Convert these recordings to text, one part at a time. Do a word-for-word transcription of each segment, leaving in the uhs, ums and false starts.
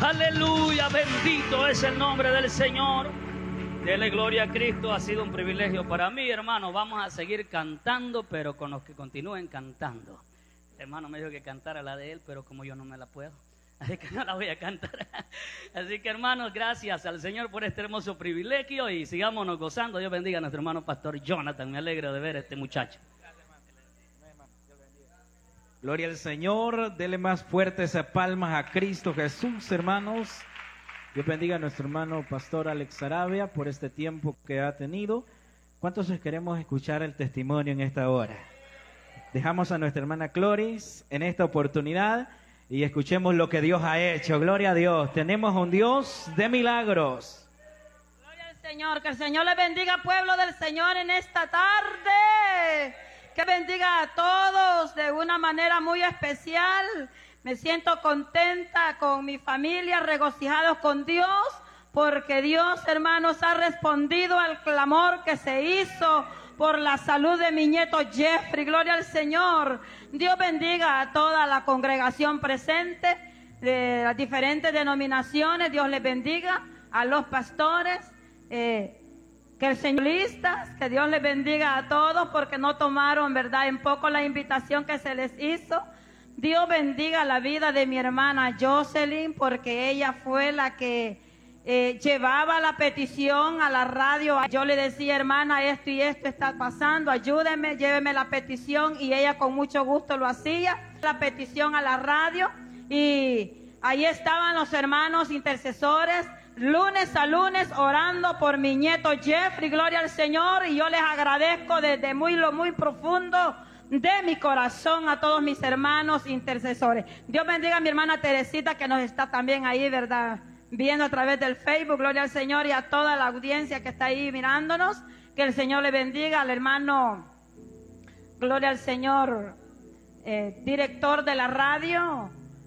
Aleluya, bendito es el nombre del Señor. Dele gloria a Cristo, ha sido un privilegio para mí, hermano. Vamos a seguir cantando, pero con los que continúen cantando. El hermano me dijo que cantara la de él, pero como yo no me la puedo, así que no la voy a cantar. Así que, hermanos, gracias al Señor por este hermoso privilegio y sigámonos gozando. Dios bendiga a nuestro hermano pastor Jonathan. Me alegro de ver a este muchacho. Gloria al Señor. Dele más fuertes palmas a Cristo Jesús, hermanos. Dios bendiga a nuestro hermano pastor Alex Arabia por este tiempo que ha tenido. ¿Cuántos queremos escuchar el testimonio en esta hora? Dejamos a nuestra hermana Cloris en esta oportunidad y escuchemos lo que Dios ha hecho. Gloria a Dios. Tenemos un Dios de milagros. Gloria al Señor. Que el Señor le bendiga, pueblo del Señor, en esta tarde. Que bendiga a todos de una manera muy especial. Me siento contenta con mi familia, regocijados con Dios, porque Dios, hermanos, ha respondido al clamor que se hizo por la salud de mi nieto Jeffrey. Gloria al Señor. Dios bendiga a toda la congregación presente de las diferentes denominaciones. Dios les bendiga a los pastores, eh, que el Señor listas, que Dios les bendiga a todos porque no tomaron, verdad, en poco la invitación que se les hizo. Dios bendiga la vida de mi hermana Jocelyn, porque ella fue la que eh, llevaba la petición a la radio. Yo le decía, hermana, esto y esto está pasando, ayúdeme, lléveme la petición, y ella con mucho gusto lo hacía, la petición a la radio, y ahí estaban los hermanos intercesores, lunes a lunes, orando por mi nieto Jeffrey. Gloria al Señor, y yo les agradezco desde muy, lo muy profundo de mi corazón a todos mis hermanos intercesores. Dios bendiga a mi hermana Teresita, que nos está también ahí, ¿verdad?, viendo a través del Facebook. Gloria al Señor, y a toda la audiencia que está ahí mirándonos. Que el Señor le bendiga al hermano, gloria al Señor, eh, director de la radio,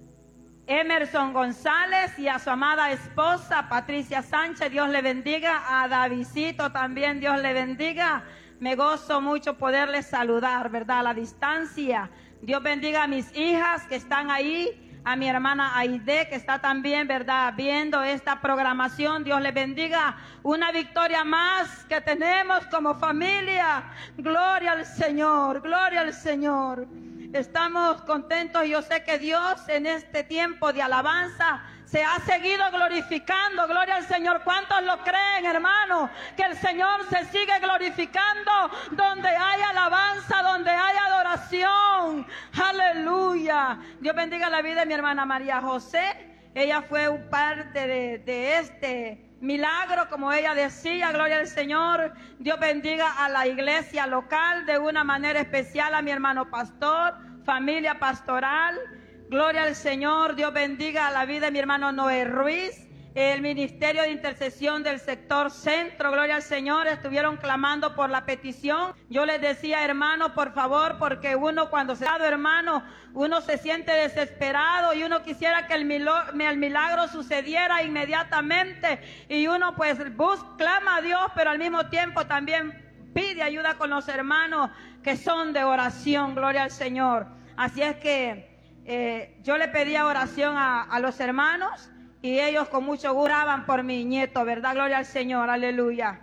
Emerson González, y a su amada esposa Patricia Sánchez. Dios le bendiga. A Davidcito también, Dios le bendiga. Me gozo mucho poderles saludar, ¿verdad?, a la distancia. Dios bendiga a mis hijas que están ahí, a mi hermana Aide, que está también, ¿verdad?, viendo esta programación. Dios les bendiga. Una victoria más que tenemos como familia. Gloria al Señor, gloria al Señor. Estamos contentos, y yo sé que Dios en este tiempo de alabanza se ha seguido glorificando. Gloria al Señor. ¿Cuántos lo creen, hermano? Que el Señor se sigue glorificando donde hay alabanza, donde hay adoración. Aleluya. Dios bendiga la vida de mi hermana María José. Ella fue parte de, de este milagro, como ella decía. Gloria al Señor. Dios bendiga a la iglesia local de una manera especial, a mi hermano pastor, familia pastoral. Gloria al Señor. Dios bendiga a la vida de mi hermano Noé Ruiz, el ministerio de intercesión del sector centro. Gloria al Señor. Estuvieron clamando por la petición. Yo les decía, hermano, por favor, porque uno cuando se ha dado, hermano, uno se siente desesperado, y uno quisiera que el milagro, el milagro sucediera inmediatamente, y uno pues busca, clama a Dios, pero al mismo tiempo también pide ayuda con los hermanos que son de oración. Gloria al Señor. Así es que Eh, yo le pedía oración a, a los hermanos, y ellos con mucho gusto oraban por mi nieto, ¿verdad? Gloria al Señor, aleluya.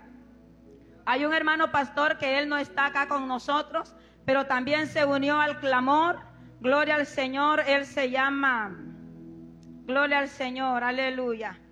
Hay un hermano pastor que él no está acá con nosotros, pero también se unió al clamor. Gloria al Señor. Él se llama, gloria al Señor, aleluya.